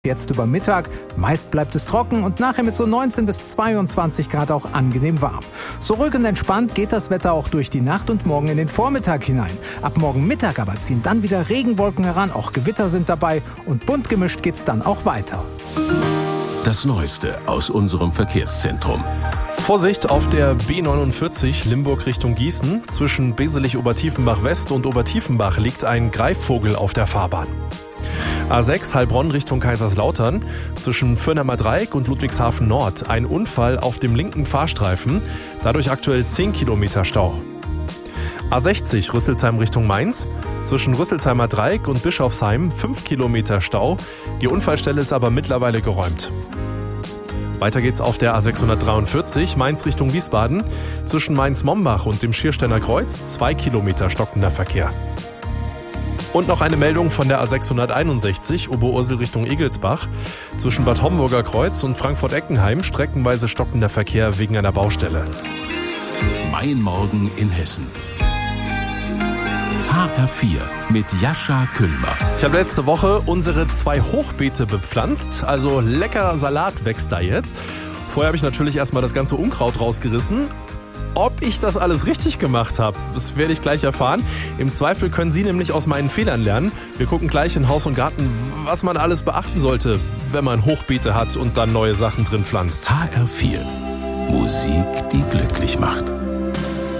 Jetzt über Mittag, meist bleibt es trocken und nachher mit so 19 bis 22 Grad auch angenehm warm. So ruhig und entspannt geht das Wetter auch durch die Nacht und morgen in den Vormittag hinein. Ab morgen Mittag aber ziehen dann wieder Regenwolken heran, auch Gewitter sind dabei und bunt gemischt geht's dann auch weiter. Das Neueste aus unserem Verkehrszentrum. Vorsicht auf der B49 Limburg Richtung Gießen. Zwischen Beselich-Obertiefenbach West und Obertiefenbach liegt ein Greifvogel auf der Fahrbahn. A6 Heilbronn Richtung Kaiserslautern. Zwischen Fürnheimer Dreieck und Ludwigshafen Nord ein Unfall auf dem linken Fahrstreifen. Dadurch aktuell 10 Kilometer Stau. A60 Rüsselsheim Richtung Mainz. Zwischen Rüsselsheimer Dreieck und Bischofsheim 5 Kilometer Stau. Die Unfallstelle ist aber mittlerweile geräumt. Weiter geht's auf der A643 Mainz Richtung Wiesbaden. Zwischen Mainz-Mombach und dem Schiersteiner Kreuz 2 Kilometer stockender Verkehr. Und noch eine Meldung von der A661 Oberursel Richtung Egelsbach. Zwischen Bad Homburger Kreuz und Frankfurt-Eckenheim streckenweise stockender Verkehr wegen einer Baustelle. Mein Morgen in Hessen. HR4 mit Jascha Küllmer. Ich habe letzte Woche unsere 2 Hochbeete bepflanzt, also leckerer Salat wächst da jetzt. Vorher habe ich natürlich erstmal das ganze Unkraut rausgerissen. Ob ich das alles richtig gemacht habe, das werde ich gleich erfahren. Im Zweifel können Sie nämlich aus meinen Fehlern lernen. Wir gucken gleich in Haus und Garten, was man alles beachten sollte, wenn man Hochbeete hat und dann neue Sachen drin pflanzt. HR4. Musik, die glücklich macht.